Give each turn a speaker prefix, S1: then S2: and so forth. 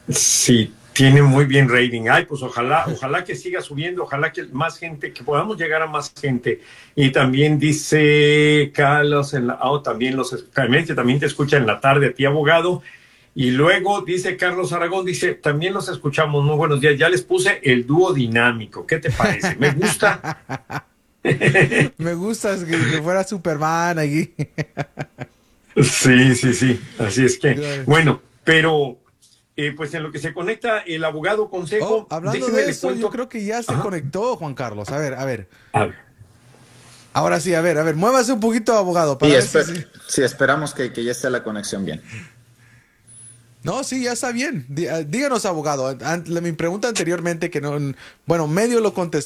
S1: Sí, tiene muy bien rating. Ay, pues ojalá que siga subiendo, ojalá que más gente, que podamos llegar a más gente. Y también dice Carlos, también te escucha en la tarde a ti, abogado. Y luego dice Carlos Aragón, dice, también los escuchamos, muy buenos días. Ya les puse el dúo dinámico. ¿Qué te parece? Me gusta.
S2: Me gusta que fuera Superman aquí.
S1: Sí, sí, sí. Así es que, bueno, pero pues en lo que se conecta el abogado
S2: Oh,
S1: Consejo,
S2: hablando
S1: déjeme
S2: de
S1: le
S2: eso, yo
S1: cuento.
S2: creo que ya se
S1: Ajá.
S2: conectó Juan Carlos. A ver, a ver.
S1: A ver.
S2: Ahora sí, a ver, muévase un poquito, abogado,
S3: Sí,
S2: para ver si...
S3: sí, esperamos que ya esté la conexión bien.
S2: No, sí, ya está bien. Díganos, abogado. Mi pregunta anteriormente que no, bueno, medio lo contesté.